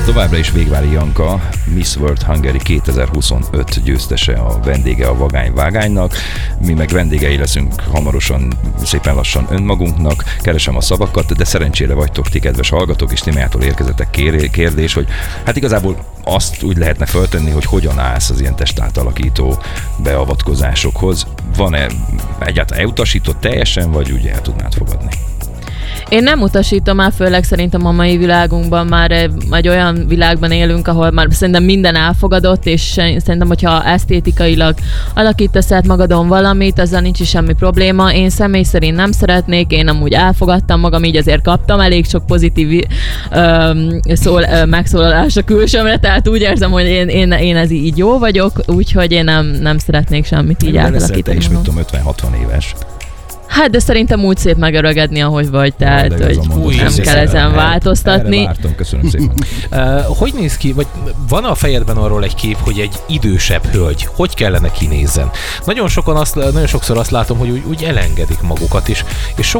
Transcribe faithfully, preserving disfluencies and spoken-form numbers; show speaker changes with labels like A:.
A: Továbbra is Végvári Janka, Miss World Hungary kétezer-huszonöt győztese, a vendége a Vagány Vágánynak. Mi meg vendégei leszünk hamarosan, szépen lassan önmagunknak. Keresem a szavakat, de szerencsére vagytok ti, kedves hallgatók, és Timéától érkezettek kérdés, hogy hát igazából azt úgy lehetne föltenni, hogy hogyan állsz az ilyen testátalakító beavatkozásokhoz. Van-e egyáltalán elutasított teljesen, vagy úgy el tudnád fogadni?
B: Én nem utasítom már, főleg szerintem a mai világunkban már egy olyan világban élünk, ahol már szerintem minden elfogadott, és szerintem, hogyha esztétikailag alakítasz át magadon valamit, azzal nincs is semmi probléma. Én személy szerint nem szeretnék, én amúgy elfogadtam magam, így azért kaptam elég sok pozitív ö, szól, ö, megszólalás a külsőmre, tehát úgy érzem, hogy én, én, én ez így jó vagyok, úgyhogy én nem, nem szeretnék semmit így átalakítani.
A: Te is, mit tudom, ötven-hatvan éves.
B: Hát, de szerintem úgy szép megörögedni, ahogy vagy, tehát ja, hogy új, nem kell ezen változtatni.
A: Erre vártam, köszönöm szépen.
C: uh, hogy néz ki, vagy van a fejedben arról egy kép, hogy egy idősebb hölgy hogy kellene kinézzen? Nagyon sokan azt, nagyon sokszor azt látom, hogy úgy, úgy elengedik magukat, és, és